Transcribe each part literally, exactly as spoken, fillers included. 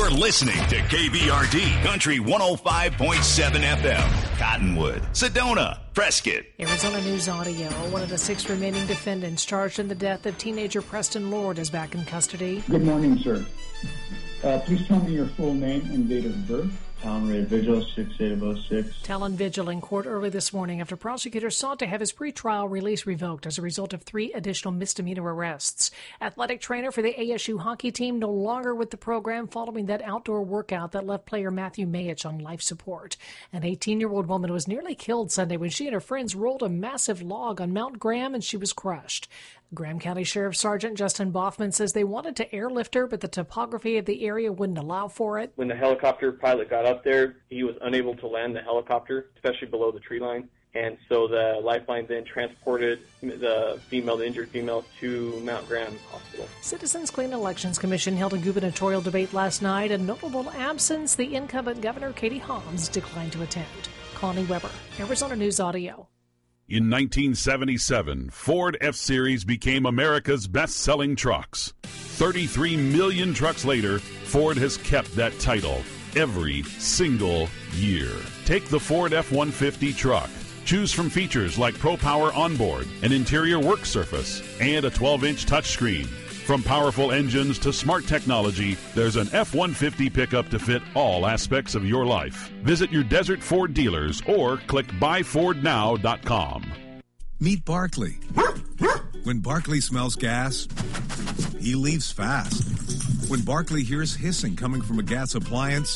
You're listening to K B R D Country one oh five point seven F M. Cottonwood, Sedona, Prescott. Arizona News Audio. One of the six remaining defendants charged in the death of teenager Preston Lord is back in custody. Good morning, sir. Uh, please tell me your full name and date of birth. Talon Ray Vigil, six eight oh six. Talon Vigil in court early this morning after prosecutors sought to have his pretrial release revoked as a result of three additional misdemeanor arrests. Athletic trainer for the A S U hockey team no longer with the program following that outdoor workout that left player Matthew Mayich on life support. An eighteen-year-old woman was nearly killed Sunday when she and her friends rolled a massive log on Mount Graham and she was crushed. Graham County Sheriff Sergeant Justin Boffman says they wanted to airlift her, but the topography of the area wouldn't allow for it. When the helicopter pilot got up there, he was unable to land the helicopter, especially below the tree line. And so the Lifeline then transported the female, the injured female, to Mount Graham Hospital. Citizens Clean Elections Commission held a gubernatorial debate last night. A notable absence, the incumbent Governor Katie Hobbs declined to attend. Connie Weber, Arizona News Audio. In nineteen seventy-seven, Ford F-Series became America's best-selling trucks. thirty-three million trucks later, Ford has kept that title every single year. Take the Ford F one fifty truck. Choose from features like Pro Power Onboard, an interior work surface, and a twelve-inch touchscreen. From powerful engines to smart technology, there's an F one fifty pickup to fit all aspects of your life. Visit your Desert Ford dealers or click buy ford now dot com. Meet Barkley. When Barkley smells gas, he leaves fast. When Barkley hears hissing coming from a gas appliance,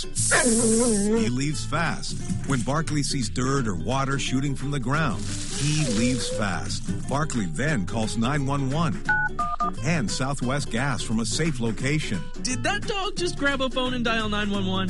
he leaves fast. When Barkley sees dirt or water shooting from the ground, he leaves fast. Barkley then calls nine one one and Southwest Gas from a safe location. Did that dog just grab a phone and dial nine one one?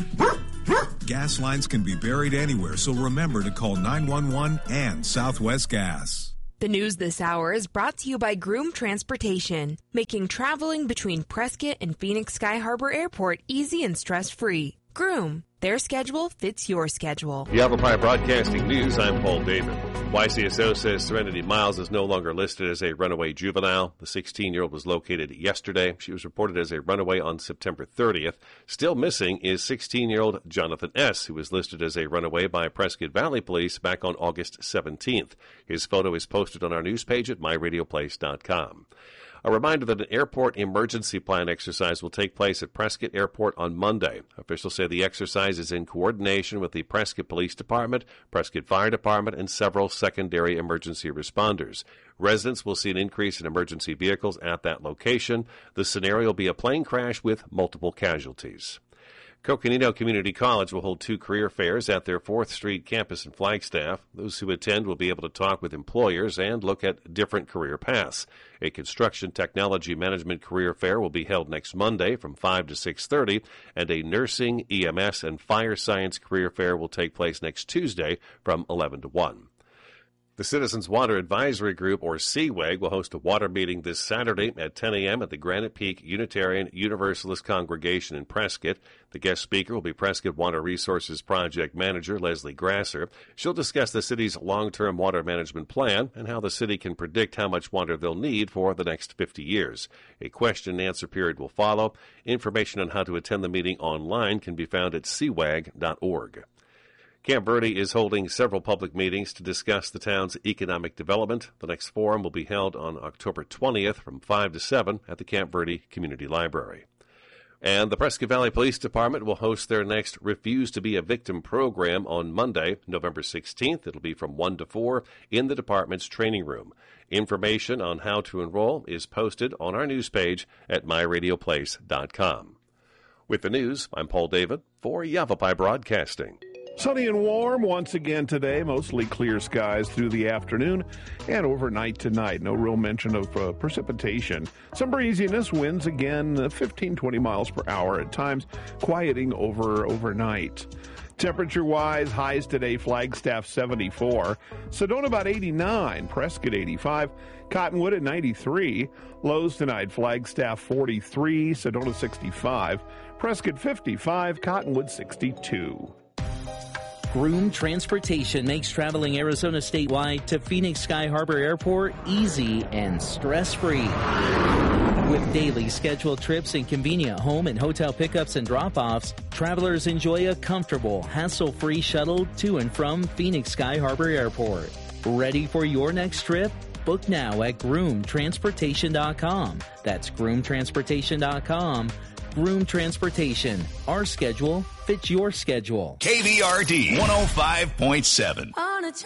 Gas lines can be buried anywhere, so remember to call nine one one and Southwest Gas. The news this hour is brought to you by Groom Transportation, making traveling between Prescott and Phoenix Sky Harbor Airport easy and stress-free. Groom, their schedule fits your schedule. Yavapai Broadcasting News, I'm Paul David. Y C S O says Serenity Miles is no longer listed as a runaway juvenile. The sixteen-year-old was located yesterday. She was reported as a runaway on September thirtieth. Still missing is sixteen-year-old Jonathan S., who was listed as a runaway by Prescott Valley Police back on August seventeenth. His photo is posted on our news page at my radio place dot com. A reminder that an airport emergency plan exercise will take place at Prescott Airport on Monday. Officials say the exercise is in coordination with the Prescott Police Department, Prescott Fire Department, and several secondary emergency responders. Residents will see an increase in emergency vehicles at that location. The scenario will be a plane crash with multiple casualties. Coconino Community College will hold two career fairs at their fourth Street campus in Flagstaff. Those who attend will be able to talk with employers and look at different career paths. A construction technology management career fair will be held next Monday from five to six thirty, and a nursing, E M S, and fire science career fair will take place next Tuesday from eleven to one. The Citizens Water Advisory Group, or C W A G, will host a water meeting this Saturday at ten a.m. at the Granite Peak Unitarian Universalist Congregation in Prescott. The guest speaker will be Prescott Water Resources Project Manager Leslie Grasser. She'll discuss the city's long-term water management plan and how the city can predict how much water they'll need for the next fifty years. A question-and-answer period will follow. Information on how to attend the meeting online can be found at c w a g dot org. Camp Verde is holding several public meetings to discuss the town's economic development. The next forum will be held on October twentieth from five to seven at the Camp Verde Community Library. And the Prescott Valley Police Department will host their next Refuse to be a Victim program on Monday, November sixteenth. It'll be from one to four in the department's training room. Information on how to enroll is posted on our news page at my radio place dot com. With the news, I'm Paul David for Yavapai Broadcasting. Sunny and warm once again today, mostly clear skies through the afternoon and overnight tonight. No real mention of uh, precipitation. Some breeziness, winds again uh, fifteen, twenty miles per hour at times, quieting over overnight. Temperature-wise, highs today, Flagstaff seventy-four, Sedona about eighty-nine, Prescott eighty-five, Cottonwood at ninety-three, lows tonight, Flagstaff forty-three, Sedona sixty-five, Prescott fifty-five, Cottonwood sixty-two. Groom Transportation makes traveling Arizona statewide to Phoenix Sky Harbor Airport easy and stress-free. With daily scheduled trips and convenient home and hotel pickups and drop-offs, travelers enjoy a comfortable, hassle-free shuttle to and from Phoenix Sky Harbor Airport. Ready for your next trip? Book now at groom transportation dot com. That's groom transportation dot com. Groom Transportation. Our schedule fits your schedule. K V R D one oh five point seven.